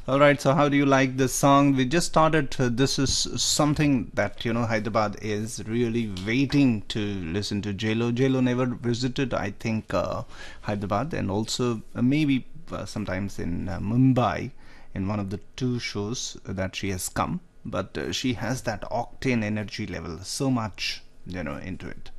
All right, so how do you like this song? We just started. This is something that Hyderabad is really waiting to listen to. JLo. JLo never visited, I think, Hyderabad, and also maybe sometimes in Mumbai, in one of the two shows that she has come. But she has that octane energy level, so much into it.